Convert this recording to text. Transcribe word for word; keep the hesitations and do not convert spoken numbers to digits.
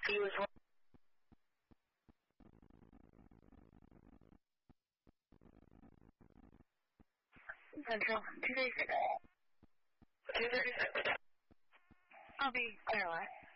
He was one. Central, two thirty-six. two thirty-six. I'll be clear left.